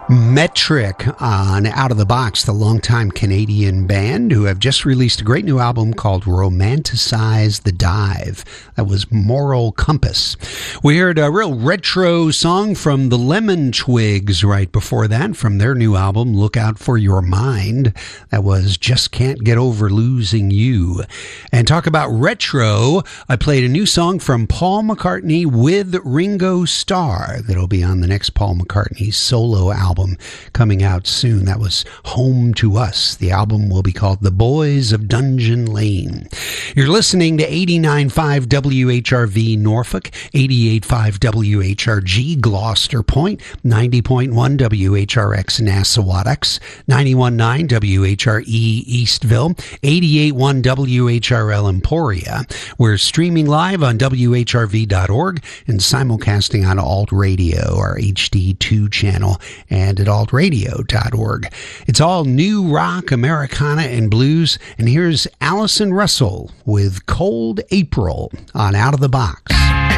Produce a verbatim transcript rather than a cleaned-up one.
Metric on Out of the Box, the longtime Canadian band who have just released a great new album called Romanticize the Dive. That was Moral Compass. We heard a real retro song from the Lemon Twigs right before that from their new album, Look Out for Your Mind. That was Just Can't Get Over Losing You. And talk about retro, I played a new song from Paul McCartney with Ringo Starr that'll be on the next Paul McCartney solo album. Album coming out soon. That was Home to Us. The album will be called The Boys of Dungeon Lane. You're listening to eighty-nine point five W H R V Norfolk, eighty-eight point five W H R G Gloucester Point, ninety point one W H R X Nassawadox, ninety-one point nine W H R E Eastville, eighty-eight point one W H R L Emporia. We're streaming live on W H R V dot org and simulcasting on Alt Radio, our H D two channel, and and at alt radio dot org. It's all new rock, Americana, and blues. And here's Allison Russell with Cold April on Out of the Box.